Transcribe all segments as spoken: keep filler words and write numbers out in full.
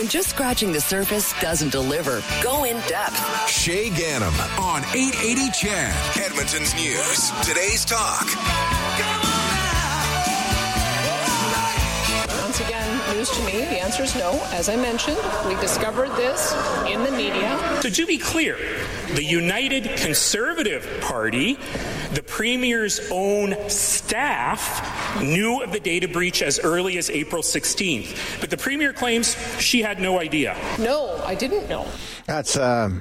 When just scratching the surface doesn't deliver, go in depth. Shay Ganem on eight eighty C H E D, Edmonton's News. Today's Talk. Once again, news to me, the answer is no. As I mentioned, we discovered this in the media. So to be clear, the United Conservative Party, the Premier's own staff, knew of the data breach as early as April sixteenth. But the Premier claims she had no idea. No, I didn't know. That's um,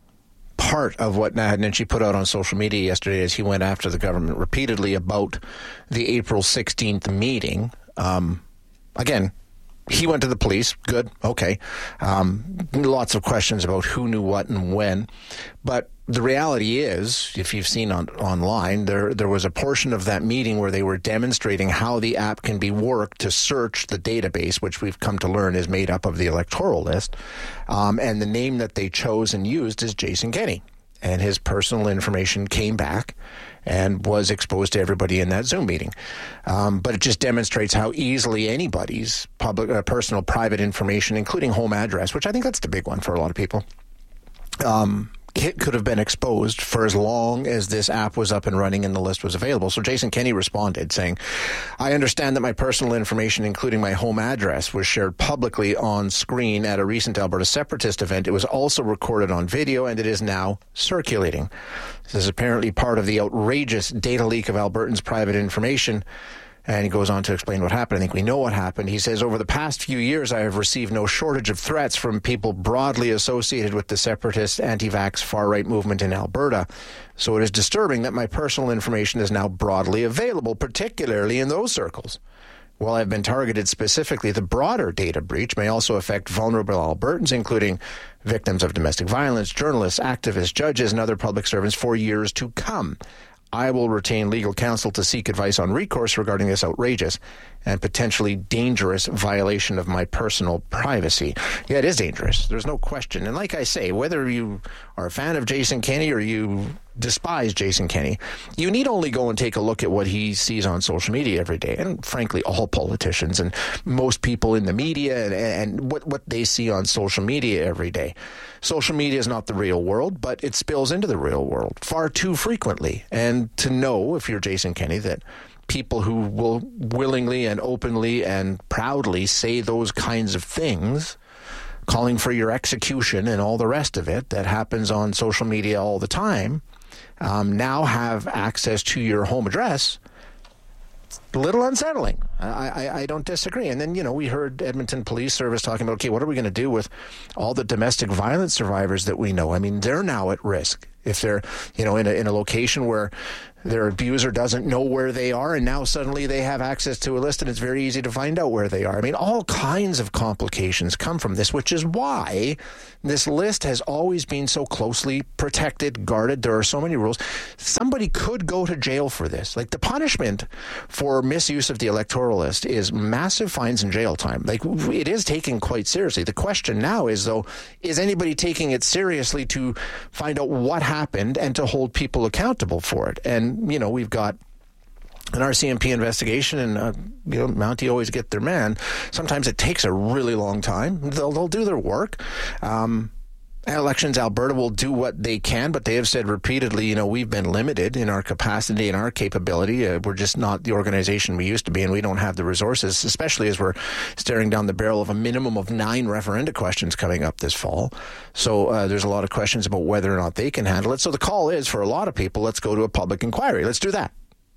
part of what Naheed Nenshi put out on social media yesterday as he went after the government repeatedly about the April sixteenth meeting. Um, again, he went to the police. Good. Okay. Um, lots of questions about who knew what and when. But the reality is, if you've seen on, online, there there was a portion of that meeting where they were demonstrating how the app can be worked to search the database, which we've come to learn is made up of the electoral list. Um, and the name that they chose and used is Jason Kenney. And his personal information came back and was exposed to everybody in that Zoom meeting. Um, but it just demonstrates how easily anybody's public, uh, personal, private information, including home address, which I think that's the big one for a lot of people, um, it could have been exposed for as long as this app was up and running and the list was available. So Jason Kenney responded saying, I understand that my personal information, including my home address, was shared publicly on screen at a recent Alberta Separatist event. It was also recorded on video, and it is now circulating. This is apparently part of the outrageous data leak of Albertans' private information. And he goes on to explain what happened. I think we know what happened. He says, over the past few years, I have received no shortage of threats from people broadly associated with the separatist anti-vax far-right movement in Alberta. So it is disturbing that my personal information is now broadly available, particularly in those circles. While I've been targeted specifically, the broader data breach may also affect vulnerable Albertans, including victims of domestic violence, journalists, activists, judges, and other public servants for years to come. I will retain legal counsel to seek advice on recourse regarding this outrageous and potentially dangerous violation of my personal privacy. Yeah, it is dangerous. There's no question. And like I say, whether you are a fan of Jason Kenney or you despise Jason Kenney, you need only go and take a look at what he sees on social media every day. And frankly, all politicians and most people in the media and, and what, what they see on social media every day. Social media is not the real world, but it spills into the real world far too frequently. And to know, if you're Jason Kenney, that people who will willingly and openly and proudly say those kinds of things, calling for your execution and all the rest of it that happens on social media all the time, um, now have access to your home address, it's a little unsettling. I, I, I don't disagree. And then, you know, we heard Edmonton Police Service talking about, okay, what are we going to do with all the domestic violence survivors that we know? I mean, they're now at risk. If they're, you know, in a, in a location where their abuser doesn't know where they are, and now suddenly they have access to a list and it's very easy to find out where they are. I mean, all kinds of complications come from this, which is why this list has always been so closely protected, guarded. There are so many rules. Somebody could go to jail for this. Like, the punishment for misuse of the electoral list is massive fines and jail time. Like, it is taken quite seriously. The question now is, though, is anybody taking it seriously to find out what happened and to hold people accountable for it? And you know, we've got an R C M P investigation, and uh, you know, Mountie always get their man. Sometimes it takes a really long time. They'll, they'll do their work. Um, Elections Alberta will do what they can, but they have said repeatedly, you know, we've been limited in our capacity and our capability. Uh, we're just not the organization we used to be, and we don't have the resources, especially as we're staring down the barrel of a minimum of nine referenda questions coming up this fall. So uh, there's a lot of questions about whether or not they can handle it. So the call is, for a lot of people, let's go to a public inquiry. Let's do that.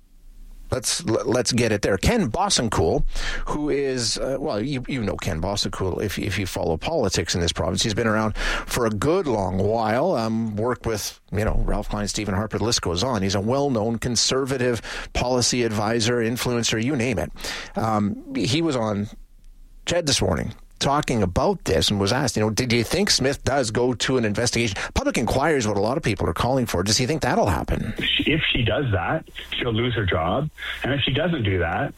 Let's let's get it there. Ken Bossencool, who is, uh, well, you you know Ken Bossencool if, if you follow politics in this province. He's been around for a good long while, um, worked with, you know, Ralph Klein, Stephen Harper, the list goes on. He's a well-known conservative policy advisor, influencer, you name it. Um, he was on C H E D this morning talking about this and was asked, you know, did you think Smith does go to an investigation? Public inquiry is what a lot of people are calling for. Does he think that'll happen? If she does that, she'll lose her job. And if she doesn't do that,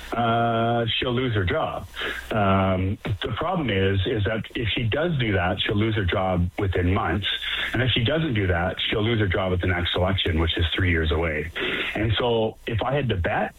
uh, she'll lose her job. Um, the problem is, is that if she does do that, she'll lose her job within months. And if she doesn't do that, she'll lose her job at the next election, which is three years away. And so if I had to bet,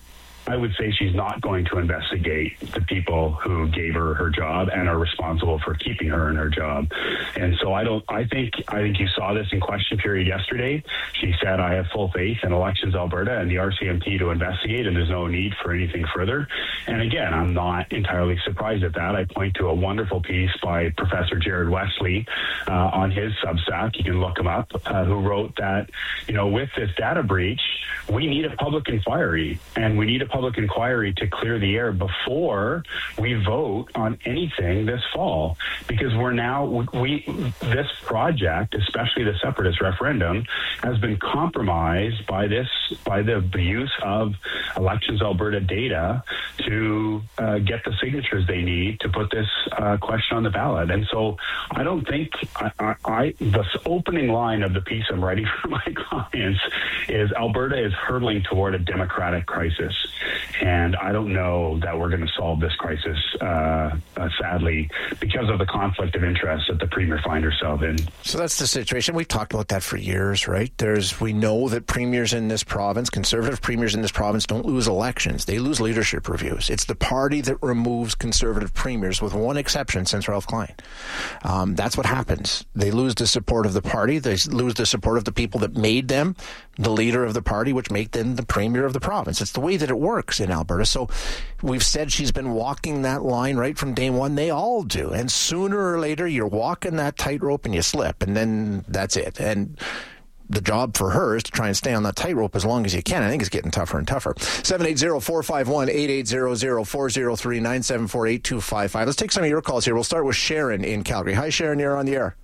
I would say she's not going to investigate the people who gave her her job and are responsible for keeping her in her job. And so I don't, I think, I think you saw this in question period yesterday. She said, I have full faith in Elections Alberta and the R C M P to investigate, and there's no need for anything further. And again, I'm not entirely surprised at that. I point to a wonderful piece by Professor Jared Wesley uh, on his Substack. You can look him up, uh, who wrote that, you know, with this data breach, we need a public inquiry, and we need a public inquiry to clear the air before we vote on anything this fall, because we're now, we, this project, especially the separatist referendum, has been compromised by this, by the use of Elections Alberta data to uh, get the signatures they need to put this uh, question on the ballot. And so I don't think, I, I, I the opening line of the piece I'm writing for my clients is Alberta is hurtling toward a democratic crisis. And I don't know that we're going to solve this crisis, uh, uh, sadly, because of the conflict of interest that the Premier finds herself in. So that's the situation. We've talked about that for years, right? There's, we know that premiers in this province, conservative premiers in this province, don't lose elections. They lose leadership reviews. It's the party that removes conservative premiers, with one exception since Ralph Klein. Um, that's what happens. They lose the support of the party. They lose the support of the people that made them the leader of the party, which make them the premier of the province. It's the way that it works in Alberta. So we've said she's been walking that line right from day one. They all do. And sooner or later, you're walking that tightrope and you slip, and then that's it. And the job for her is to try and stay on that tightrope as long as you can. I think it's getting tougher and tougher. seven eight zero, four five one, eight eight zero zero, four zero three, nine seven four, eight two five five. Let's take some of your calls here. We'll start with Sharon in Calgary. Hi, Sharon. You're on the air.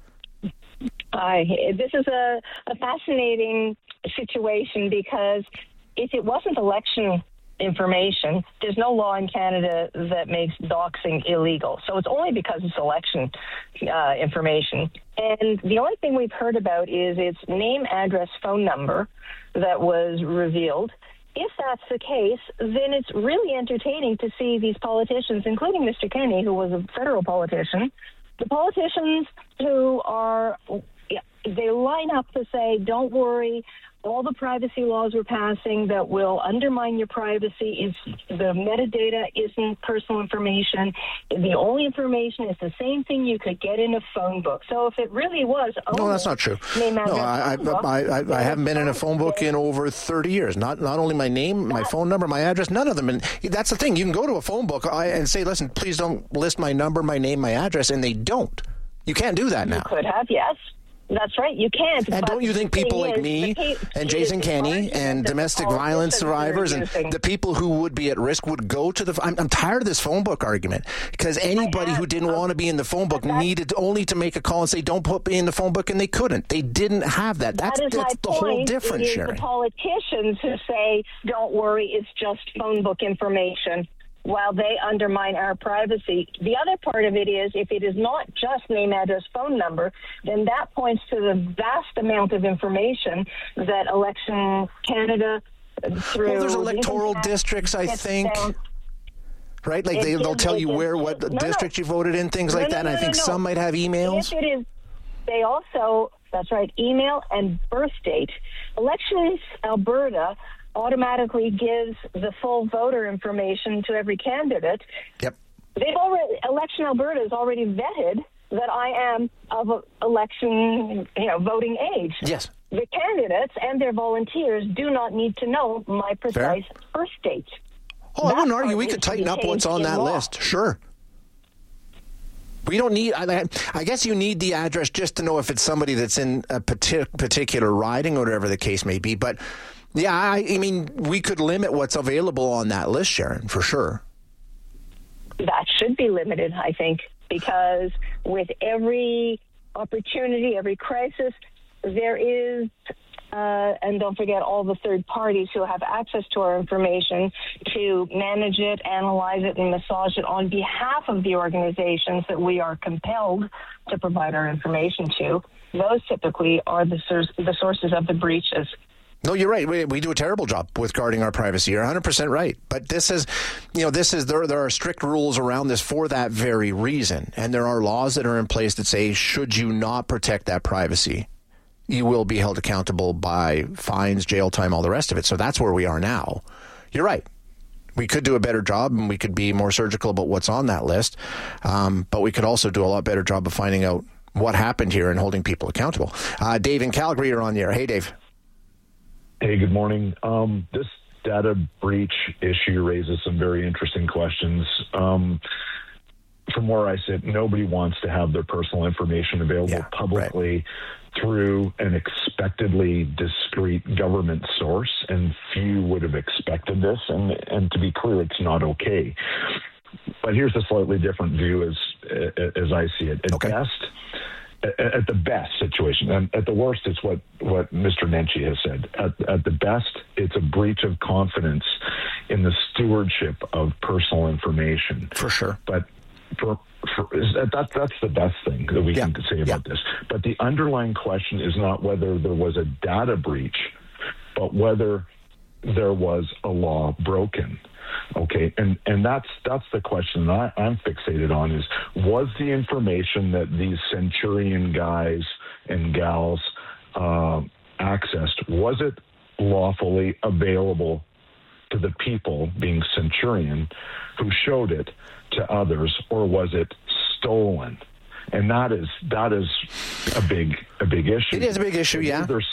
Hi. This is a, a fascinating situation, because if it wasn't election information, there's no law in Canada that makes doxing illegal. So it's only because it's election uh, information. And the only thing we've heard about is its name, address, phone number that was revealed. If that's the case, then it's really entertaining to see these politicians, including Mister Kenney, who was a federal politician, the politicians who are, they line up to say, don't worry, all the privacy laws we're passing that will undermine your privacy is the metadata isn't personal information. The only information is the same thing you could get in a phone book. So if it really was, no, that's not true. No, I, I, I, I, I haven't been in a phone book in over thirty years. Not not only my name, my phone number, my address, none of them. And that's the thing. You can go to a phone book and say, listen, please don't list my number, my name, my address, and they don't. You can't do that now. You could have, yes. That's right, you can't. And don't you think people like me and Jason Kenney and domestic violence survivors and the people who would be at risk would go to the... I'm, I'm tired of this phone book argument, because anybody who didn't want to be in the phone book needed only to make a call and say, don't put me in the phone book, and they couldn't. They didn't have that. That's, that is that's the point. whole difference, it is Sharon. The politicians who say, don't worry, it's just phone book information, while they undermine our privacy. The other part of it is, if it is not just name, address, phone number, then that points to the vast amount of information that Election Canada, through... Well, there's electoral districts, I think... Down. Right? Like they, they'll tell you where, what no, district no. you voted in, things no, like no, that. No, and I think no, no. some might have emails. If it is, they also, that's right, email and birth date. Elections Alberta automatically gives the full voter information to every candidate. Yep. They've already, Election Alberta has already vetted that I am of election, you know, voting age. Yes. The candidates and their volunteers do not need to know my precise Fair. birth date. Oh, that I wouldn't argue we could tighten up what's on that law. list. Sure. We don't need, I, I guess you need the address just to know if it's somebody that's in a particular riding or whatever the case may be. But yeah, I, I mean, we could limit what's available on that list, Sharon, for sure. That should be limited, I think, because with every opportunity, every crisis, there is, uh, and don't forget all the third parties who have access to our information to manage it, analyze it, and massage it on behalf of the organizations that we are compelled to provide our information to. Those typically are the, the sources of the breaches. No, you're right. We, we do a terrible job with guarding our privacy. You're one hundred percent right. But this is, you know, this is, there, there are strict rules around this for that very reason. And there are laws that are in place that say, should you not protect that privacy, you will be held accountable by fines, jail time, all the rest of it. So that's where we are now. You're right. We could do a better job, and we could be more surgical about what's on that list. Um, but we could also do a lot better job of finding out what happened here and holding people accountable. Uh, Dave in Calgary, you're on the air. Hey, Dave. Hey, good morning. Um, this data breach issue raises some very interesting questions. Um, from where I sit, nobody wants to have their personal information available yeah, publicly right. through an expectedly discreet government source, and few would have expected this. And, and to be clear, it's not okay. But here's a slightly different view as as I see it. At okay. best, at the best situation, and at the worst, it's what, what Mister Nenshi has said. At, at the best, it's a breach of confidence in the stewardship of personal information. For sure. But for, for that, that's the best thing that we yeah. can say about yeah. this. But the underlying question is not whether there was a data breach, but whether there was a law broken. Okay, and, and that's that's the question I, I'm fixated on is, was the information that these Centurion guys and gals uh, accessed, was it lawfully available to the people, being Centurion, who showed it to others, or was it stolen? And that is that is a big a big issue. It is a big issue, yeah. There's,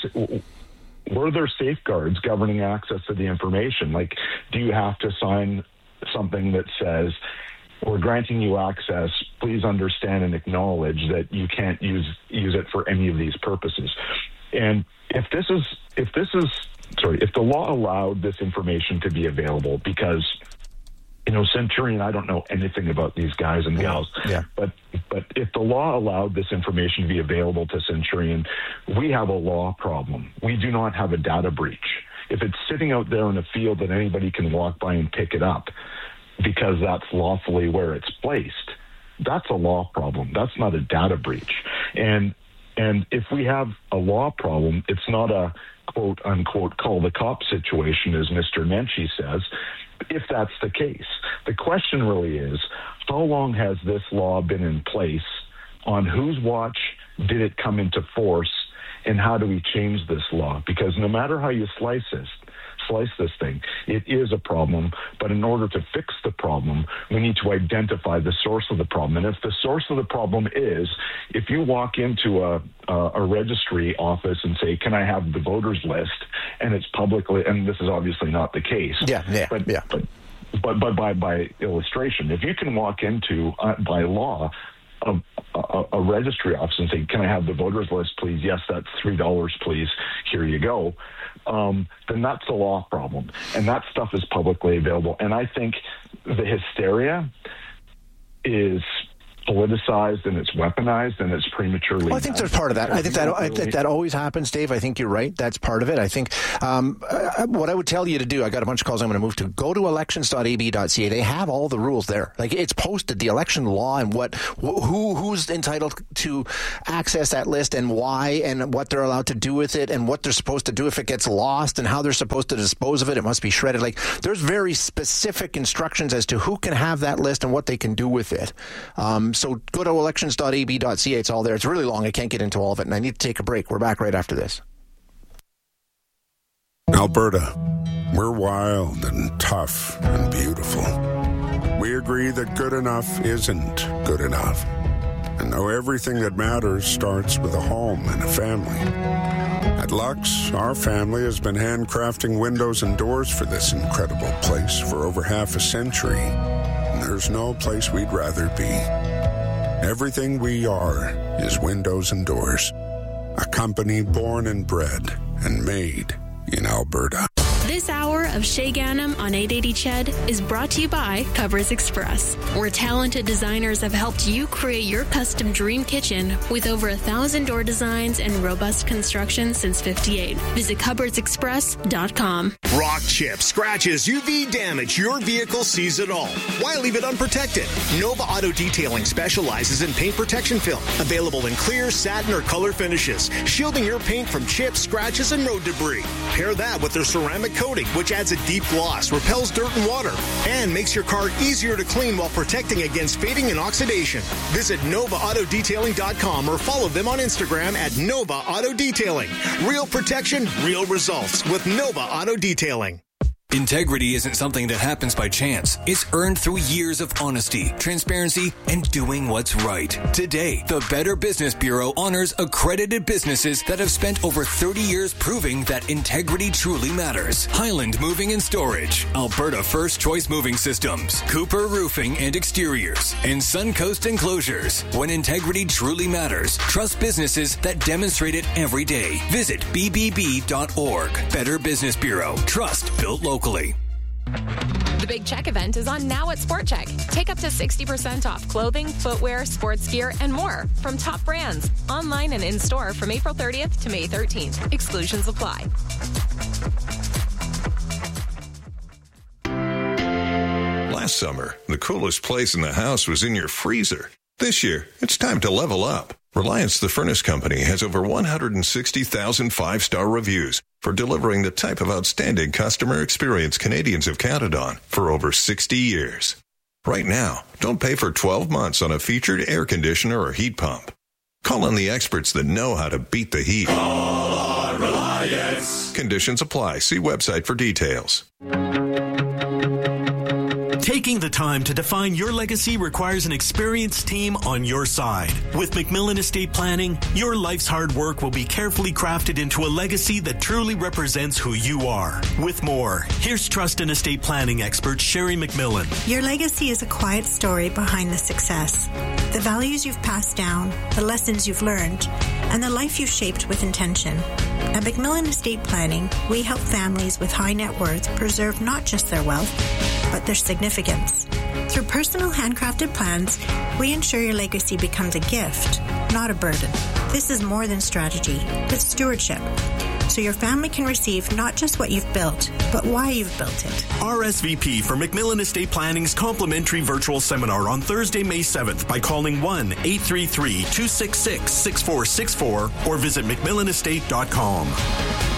were there safeguards governing access to the information? Like, do you have to sign something that says, we're granting you access, please understand and acknowledge that you can't use use it for any of these purposes? And if this is, if this is, sorry, if the law allowed this information to be available, because, you know, Centurion, I don't know anything about these guys and gals, yeah. but but if the law allowed this information to be available to Centurion, we have a law problem. We do not have a data breach. If it's sitting out there in a field that anybody can walk by and pick it up because that's lawfully where it's placed, that's a law problem. That's not a data breach. And and if we have a law problem, it's not a quote unquote call the cop situation, as Mister Nenshi says. If that's the case, the question really is, how long has this law been in place? On whose watch did it come into force? And how do we change this law? Because no matter how you slice this, slice this thing, it is a problem. But in order to fix the problem, we need to identify the source of the problem. And if the source of the problem is, if you walk into a, a, a registry office and say, can I have the voters list? And it's publicly, and this is obviously not the case. Yeah, yeah, but, yeah. But, but, but by, by illustration, if you can walk into, uh, by law, A, a, a registry office and say, can I have the voters list, please? Yes, that's three dollars, please. Here you go. Um, then that's a law problem. And that stuff is publicly available. And I think the hysteria is politicized and it's weaponized and it's prematurely. Well, I think there's part of that. I think that I think that always happens, Dave. I think you're right. That's part of it. I think um, uh, what I would tell you to do, I got a bunch of calls I'm going to move to. Go to elections dot a b dot c a. They have all the rules there. Like, it's posted, the election law and what who who's entitled to access that list and why and what they're allowed to do with it and what they're supposed to do if it gets lost and how they're supposed to dispose of it. It must be shredded. Like, there's very specific instructions as to who can have that list and what they can do with it. Um, So go to elections dot a b dot c a. It's all there. It's really long. I can't get into all of it, and I need to take a break. We're back right after this. Alberta, we're wild and tough and beautiful. We agree that good enough isn't good enough, and know everything that matters starts with a home and a family. At Lux, our family has been handcrafting windows and doors for this incredible place for over half a century. There's no place we'd rather be. Everything we are is windows and doors. A company born and bred and made in Alberta. This hour of Shay Ganem on eight eighty C H E D is brought to you by Covers Express, where talented designers have helped you create your custom dream kitchen with over a thousand door designs and robust construction since fifty-eight. Visit covers express dot com. Rock chip, scratches, U V damage, your vehicle sees it all. Why leave it unprotected? Nova Auto Detailing specializes in paint protection film, available in clear, satin, or color finishes, shielding your paint from chips, scratches, and road debris. Pair that with their ceramic coating, which adds a deep gloss, repels dirt and water, and makes your car easier to clean while protecting against fading and oxidation. Visit nova auto detailing dot com or follow them on Instagram at Nova Auto Detailing. Real protection, real results with Nova Auto Detailing. Integrity isn't something that happens by chance. It's earned through years of honesty, transparency, and doing what's right. Today, the Better Business Bureau honors accredited businesses that have spent over thirty years proving that integrity truly matters. Highland Moving and Storage, Alberta First Choice Moving Systems, Cooper Roofing and Exteriors, and Suncoast Enclosures. When integrity truly matters, trust businesses that demonstrate it every day. Visit b b b dot org. Better Business Bureau. Trust built locally. The Big Check event is on now at Sport Check. Take up to sixty percent off clothing, footwear, sports gear, and more from top brands. Online and in-store from April thirtieth to May thirteenth. Exclusions apply. Last summer, the coolest place in the house was in your freezer. This year, it's time to level up. Reliance the Furnace Company has over one hundred sixty thousand five-star reviews for delivering the type of outstanding customer experience Canadians have counted on for over sixty years. Right now, don't pay for twelve months on a featured air conditioner or heat pump. Call on the experts that know how to beat the heat. Call on Reliance. Conditions apply. See website for details. Taking the time to define your legacy requires an experienced team on your side. With McMillan Estate Planning, your life's hard work will be carefully crafted into a legacy that truly represents who you are. With more, here's Trust and Estate Planning expert Sherry McMillan. Your legacy is a quiet story behind the success. The values you've passed down, the lessons you've learned, and the life you've shaped with intention. At McMillan Estate Planning, we help families with high net worth preserve not just their wealth, but their significance. Through personal handcrafted plans, we ensure your legacy becomes a gift, not a burden. This is more than strategy, it's stewardship. So your family can receive not just what you've built, but why you've built it. R S V P for McMillan Estate Planning's complimentary virtual seminar on Thursday, May seventh by calling one eight three three, two six six, six four six four or visit mcmillan estate dot com.